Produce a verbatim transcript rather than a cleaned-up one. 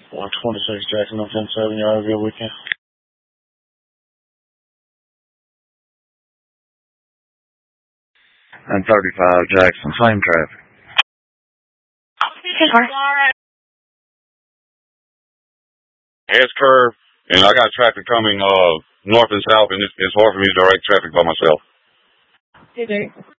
one twenty-six Jackson, ten seven, y'all have a good weekend. And thirty-five Jackson, same traffic. It's curved, and I got traffic coming uh north and south, and it's, it's hard for me to direct traffic by myself. Hey, Jake.